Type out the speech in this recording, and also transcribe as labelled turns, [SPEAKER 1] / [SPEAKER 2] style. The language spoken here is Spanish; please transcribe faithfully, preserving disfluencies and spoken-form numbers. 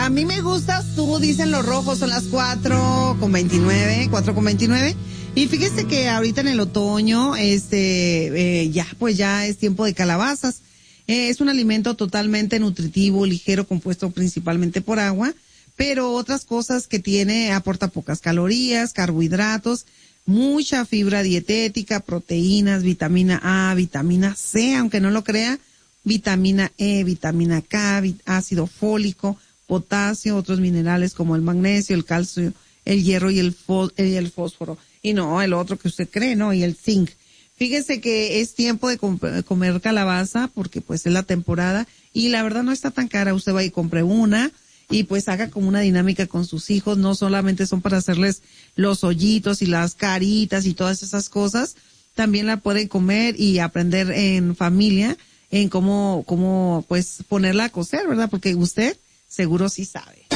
[SPEAKER 1] a mí me gustas tú, dicen los rojos, son las cuatro con veintinueve, cuatro con veintinueve. Y fíjese que ahorita en el otoño, este, eh, ya, pues ya es tiempo de calabazas. Eh, es un alimento totalmente nutritivo, ligero, compuesto principalmente por agua, pero otras cosas que tiene, aporta pocas calorías, carbohidratos, mucha fibra dietética, proteínas, vitamina A, vitamina C, aunque no lo crea, vitamina E, vitamina K, vit- ácido fólico, potasio, otros minerales como el magnesio, el calcio, el hierro y el, fo- y el fósforo. Y no, el otro que usted cree, ¿no? Y el zinc. Fíjese que es tiempo de com- comer calabaza porque pues es la temporada y la verdad no está tan cara. Usted va y compre una y pues haga como una dinámica con sus hijos. No solamente son para hacerles los hoyitos y las caritas y todas esas cosas. También la pueden comer y aprender en familia en cómo, cómo pues ponerla a cocer, ¿verdad? Porque usted seguro sí sabe.